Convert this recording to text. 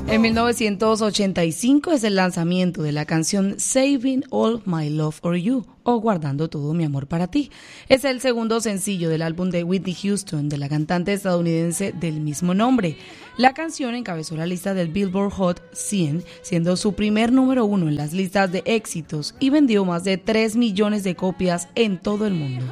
En 1985 es el lanzamiento de la canción Saving All My Love for You o Guardando Todo Mi Amor para Ti. Es el segundo sencillo del álbum de Whitney Houston, de la cantante estadounidense del mismo nombre. La canción encabezó la lista del Billboard Hot 100, siendo su primer número uno en las listas de éxitos y vendió más de 3 millones de copias en todo el mundo.